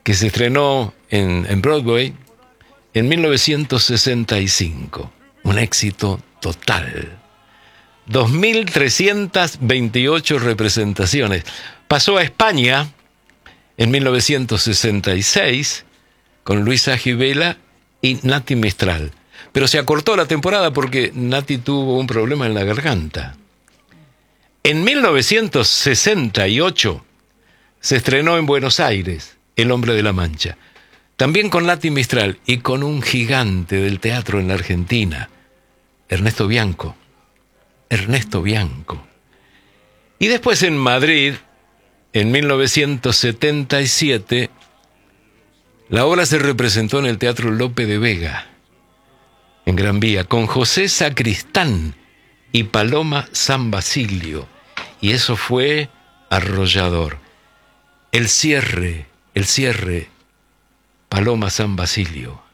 que se estrenó en Broadway en 1965. Un éxito total. 2.328 representaciones. Pasó a España en 1966 con Luisa Gibela y Nati Mistral. Pero se acortó la temporada porque Nati tuvo un problema en la garganta. En 1968 se estrenó en Buenos Aires El Hombre de la Mancha. También con Nati Mistral y con un gigante del teatro en la Argentina, Ernesto Bianco. Y después en Madrid, en 1977, la obra se representó en el Teatro Lope de Vega, en Gran Vía, con José Sacristán y Paloma San Basilio. Y eso fue arrollador. El cierre, Paloma San Basilio.